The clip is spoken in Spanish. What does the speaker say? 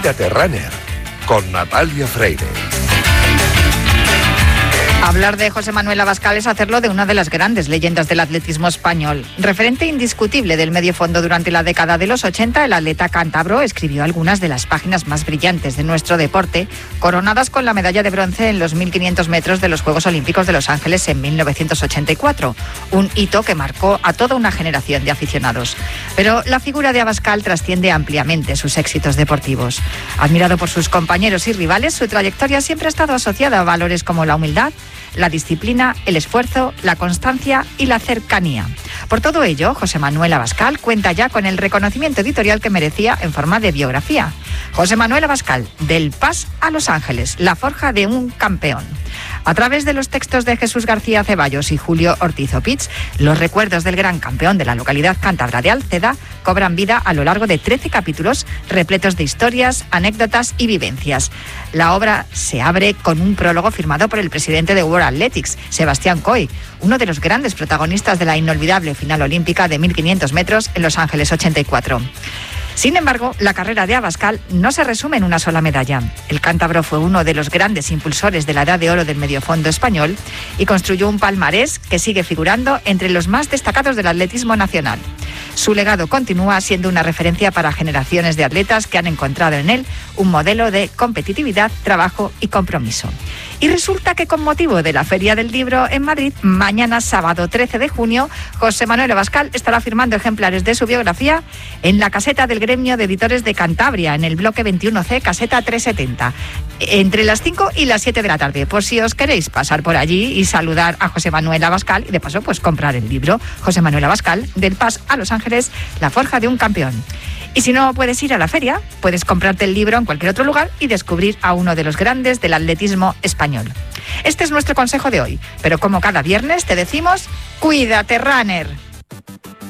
Cuídate Runner, con Natalia Freire. Hablar de José Manuel Abascal es hacerlo de una de las grandes leyendas del atletismo español. Referente indiscutible del medio fondo durante la década de los 80, el atleta cántabro escribió algunas de las páginas más brillantes de nuestro deporte, coronadas con la medalla de bronce en los 1.500 metros de los Juegos Olímpicos de Los Ángeles en 1984, un hito que marcó a toda una generación de aficionados. Pero la figura de Abascal trasciende ampliamente sus éxitos deportivos. Admirado por sus compañeros y rivales, su trayectoria siempre ha estado asociada a valores como la humildad, la disciplina, el esfuerzo, la constancia y la cercanía. Por todo ello, José Manuel Abascal cuenta ya con el reconocimiento editorial que merecía en forma de biografía. José Manuel Abascal, del Pas a Los Ángeles, la forja de un campeón. A través de los textos de Jesús García Ceballos y Julio Ortiz Opitz, los recuerdos del gran campeón de la localidad cántabra de Alceda cobran vida a lo largo de 13 capítulos repletos de historias, anécdotas y vivencias. La obra se abre con un prólogo firmado por el presidente de World Athletics, Sebastián Coe, uno de los grandes protagonistas de la inolvidable final olímpica de 1.500 metros en Los Ángeles 84. Sin embargo, la carrera de Abascal no se resume en una sola medalla. El cántabro fue uno de los grandes impulsores de la edad de oro del mediofondo español y construyó un palmarés que sigue figurando entre los más destacados del atletismo nacional. Su legado continúa siendo una referencia para generaciones de atletas que han encontrado en él un modelo de competitividad, trabajo y compromiso. Y resulta que con motivo de la Feria del Libro en Madrid, mañana sábado 13 de junio, José Manuel Abascal estará firmando ejemplares de su biografía en la caseta del Gremio de Editores de Cantabria, en el bloque 21C, caseta 370, entre las 5 y las 7 de la tarde, por si os queréis pasar por allí y saludar a José Manuel Abascal y de paso pues comprar el libro José Manuel Abascal, del Pas a Los Ángeles, la forja de un campeón. Y si no puedes ir a la feria, puedes comprarte el libro en cualquier otro lugar y descubrir a uno de los grandes del atletismo español. Este es nuestro consejo de hoy, pero como cada viernes te decimos, ¡cuídate, runner!